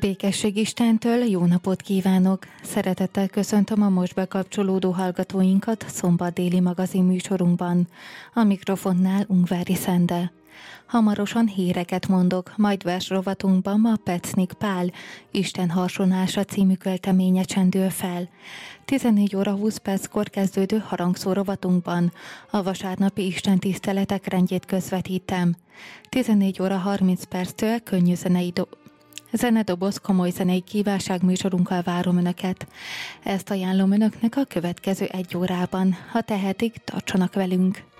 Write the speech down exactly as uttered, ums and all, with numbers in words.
Békesség Istentől, jó napot kívánok! Szeretettel köszöntöm a most bekapcsolódó hallgatóinkat szombat déli magazin műsorunkban. A mikrofonnál Ungvári Szende. Hamarosan híreket mondok, majd versrovatunkban ma Pecnik Pál, Isten harsonása című költeménye csendül fel. tizennégy óra húsz perckor kezdődő harangszó rovatunkban a vasárnapi istentiszteletek rendjét közvetítem. tizennégy óra harminc perctől könnyű zenei do- Zenedoboz komoly zenei kívánság műsorunkkal várom Önöket. Ezt ajánlom Önöknek a következő egy órában. Ha tehetik, tartsanak velünk!